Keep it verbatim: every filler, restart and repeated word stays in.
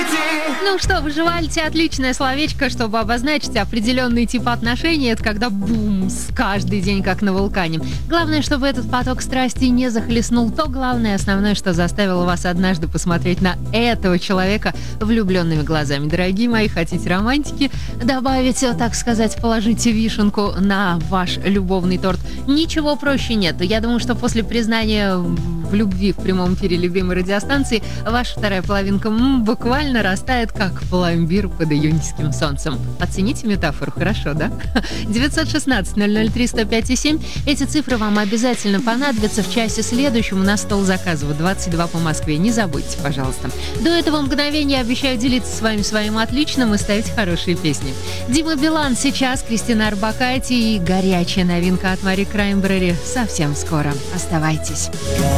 Ну что, выживальте, отличное словечко, чтобы обозначить определенный тип отношений. Это когда бумс, каждый день как на вулкане. Главное, чтобы этот поток страсти не захлестнул то главное, основное, что заставило вас однажды посмотреть на этого человека влюбленными глазами. Дорогие мои, хотите романтики? Добавить, так сказать, положите вишенку на ваш любовный торт. Ничего проще нет. Я думаю, что после признания в любви в прямом эфире любимой радиостанции ваша вторая половинка м, буквально растает, как пломбир под июньским солнцем. Оцените метафору, хорошо, да? девятьсот шестнадцать ноль ноль три сто пять и семь. Эти цифры вам обязательно понадобятся в часе следующем на стол заказывают двадцать два по Москве. Не забудьте, пожалуйста. До этого мгновения обещаю делиться с вами своим отличным и ставить хорошие песни. Дима Билан сейчас, Кристина Орбакайте и горячая новинка от Мари Краймбрери совсем скоро. Оставайтесь.